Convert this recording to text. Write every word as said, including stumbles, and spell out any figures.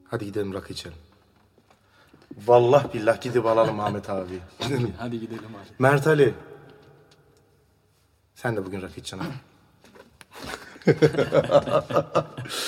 Hadi gidelim rakı içelim. Vallahi billah gidip alalım Ahmet abi. Hadi, hadi gidelim abi. Mert Ali. Sen de bugün rakı içeceksin abi.